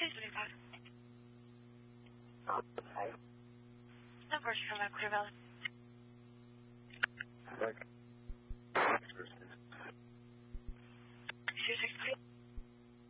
275. Okay. Of course, you're from Clear Valley. Okay.